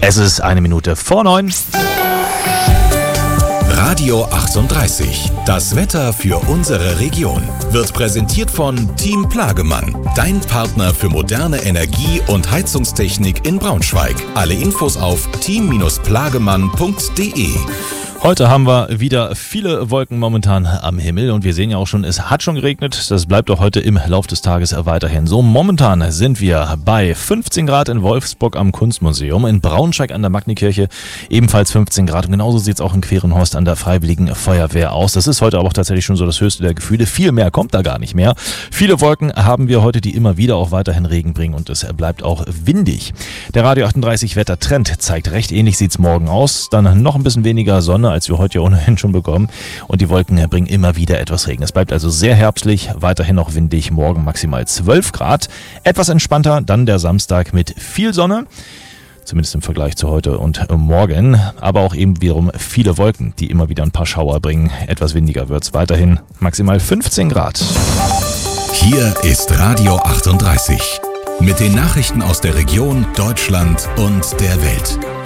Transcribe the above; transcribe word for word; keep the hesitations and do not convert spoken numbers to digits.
Es ist eine Minute vor neun. Radio achtunddreißig. Das Wetter für unsere Region wird präsentiert von Team Plagemann. Dein Partner für moderne Energie- und Heizungstechnik in Braunschweig. Alle Infos auf team plagemann punkt de. Heute haben wir wieder viele Wolken momentan am Himmel und wir sehen ja auch schon, es hat schon geregnet. Das bleibt auch heute im Laufe des Tages weiterhin so. Momentan sind wir bei fünfzehn Grad in Wolfsburg am Kunstmuseum, in Braunschweig an der Magnikirche ebenfalls fünfzehn Grad. Und genauso sieht es auch in Querenhorst an der Freiwilligen Feuerwehr aus. Das ist heute aber auch tatsächlich schon so das höchste der Gefühle. Viel mehr kommt da gar nicht mehr. Viele Wolken haben wir heute, die immer wieder auch weiterhin Regen bringen und es bleibt auch windig. Der Radio achtunddreißig Wettertrend zeigt recht ähnlich, sieht es morgen aus. Dann noch ein bisschen weniger Sonne, als wir heute ja ohnehin schon bekommen. Und die Wolken bringen immer wieder etwas Regen. Es bleibt also sehr herbstlich, weiterhin noch windig, morgen maximal zwölf Grad. Etwas entspannter, dann der Samstag mit viel Sonne, zumindest im Vergleich zu heute und morgen. Aber auch eben wiederum viele Wolken, die immer wieder ein paar Schauer bringen. Etwas windiger wird es weiterhin, maximal fünfzehn Grad. Hier ist Radio achtunddreißig mit den Nachrichten aus der Region, Deutschland und der Welt.